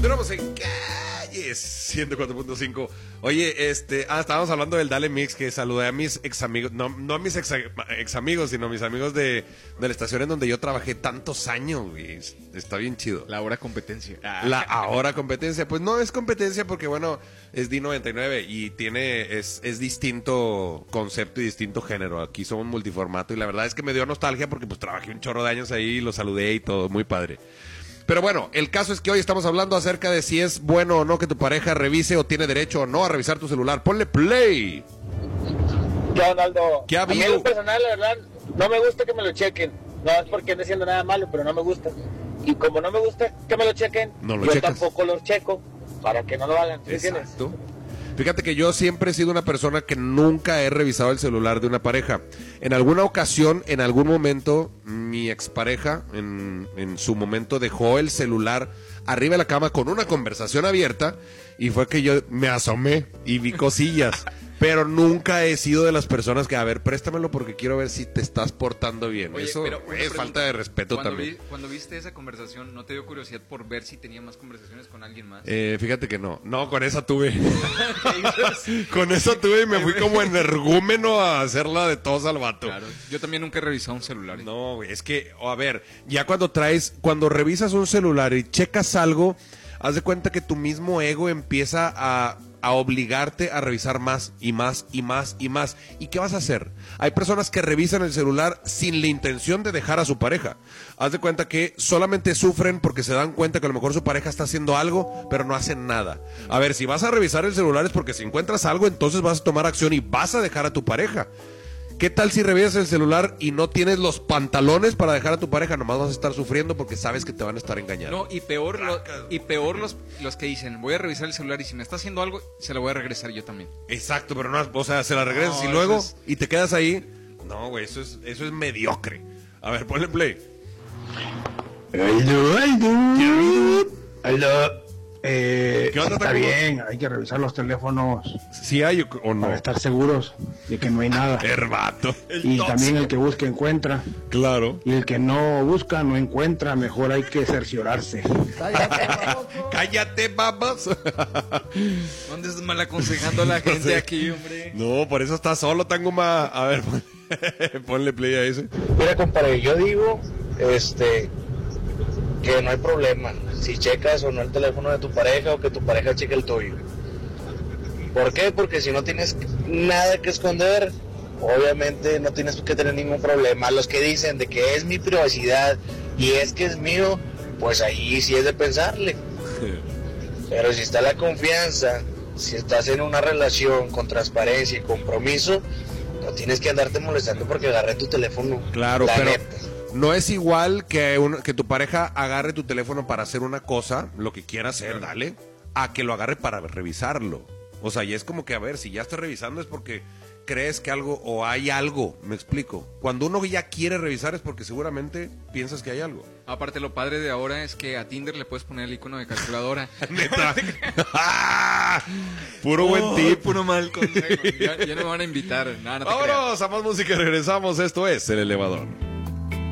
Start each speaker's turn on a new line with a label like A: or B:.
A: Continuamos en Calles 104.5. Oye, estábamos hablando del Dale Mix, que saludé a mis ex amigos, no a mis ex amigos, sino a mis amigos de la estación en donde yo trabajé tantos años, güey. Está bien chido.
B: La hora competencia.
A: La ahora competencia, pues no es competencia porque bueno, es D99 y es distinto concepto y distinto género. Aquí somos multiformato y la verdad es que me dio nostalgia porque pues trabajé un chorro de años ahí, lo saludé y todo, muy padre. Pero bueno, el caso es que hoy estamos hablando acerca de si es bueno o no que tu pareja revise o tiene derecho o no a revisar tu celular. Ponle play.
C: ¿Qué onda, Aldo?
A: ¿Qué ha
C: A mí
A: habido?
C: en lo personal, la verdad, no me gusta que me lo chequen. No es porque ande haciendo nada malo, pero no me gusta. Y como no me gusta que me lo chequen,
A: No lo
C: yo
A: checas.
C: tampoco los checo para que no lo hagan. ¿Sí entiendes?
A: Exacto. Fíjate que yo siempre he sido una persona que nunca he revisado el celular de una pareja. En alguna ocasión, en algún momento, mi expareja, en su momento, dejó el celular arriba de la cama con una conversación abierta y fue que yo me asomé y vi cosillas. Pero nunca he sido de las personas que, a ver, préstamelo porque quiero ver si te estás portando bien.
B: Oye,
A: Eso
B: pero una
A: es
B: pregunta.
A: falta de respeto
B: Cuando
A: también.
B: cuando viste esa conversación, ¿no te dio curiosidad por ver si tenía más conversaciones con alguien más?
A: Fíjate que no. No, con esa tuve. Con esa tuve y me fui como energúmeno a hacerla de todos al vato.
B: Claro, yo también nunca he revisado un celular.
A: No, güey, es que, a ver, ya cuando revisas un celular y checas algo, haz de cuenta que tu mismo ego empieza a obligarte a revisar más y más y más y más. ¿Y qué vas a hacer? Hay personas que revisan el celular sin la intención de dejar a su pareja. Haz de cuenta que solamente sufren porque se dan cuenta que a lo mejor su pareja está haciendo algo, pero no hacen nada. A ver, si vas a revisar el celular es porque si encuentras algo, entonces vas a tomar acción y vas a dejar a tu pareja. ¿Qué tal si revisas el celular y no tienes los pantalones para dejar a tu pareja? Nomás vas a estar sufriendo porque sabes que te van a estar engañando.
B: No, y peor, los que dicen, voy a revisar el celular y si me está haciendo algo, se lo voy a regresar yo también.
A: Exacto, pero no, o sea, se la regresas
B: No,
A: y luego
B: eso
A: y te quedas ahí. No, güey, eso es mediocre. A ver, ponle play.
D: Aldo,
A: ¿Qué onda,
D: está
A: Taco?
D: bien, hay que revisar los teléfonos
A: ¿Sí hay o no?
D: para estar seguros de que no hay nada.
A: Herbato.
D: Y también el que busca encuentra,
A: Claro.
D: y el que no busca no encuentra, mejor hay que cerciorarse.
A: Cállate, babas.
B: ¿Dónde estás mal aconsejando a la gente aquí, hombre?
A: No, por eso estás solo, Tanguma. A ver, ponle play a ese.
C: Mira, compadre, yo digo, que no hay problema si checas o no el teléfono de tu pareja o que tu pareja cheque el tuyo. ¿Por qué? Porque si no tienes nada que esconder, obviamente no tienes que tener ningún problema. Los que dicen de que es mi privacidad y es que es mío, pues ahí sí es de pensarle. Pero si está la confianza, si estás en una relación con transparencia y compromiso, no tienes que andarte molestando porque agarré tu teléfono.
A: Claro,
C: La
A: pero
C: neta.
A: no es igual que tu pareja agarre tu teléfono para hacer una cosa, lo que quiera hacer, dale, a que lo agarre para revisarlo. O sea, y es como que, a ver, si ya estás revisando es porque crees que algo o hay algo, me explico. Cuando uno ya quiere revisar es porque seguramente piensas que hay algo.
B: Aparte, lo padre de ahora es que a Tinder le puedes poner el icono de calculadora.
A: Neta. Puro buen tip.
B: Puro mal consejo. Ya no me van a invitar. Nada, no te creas.
A: Vámonos a más música y regresamos. Esto es El Elevador.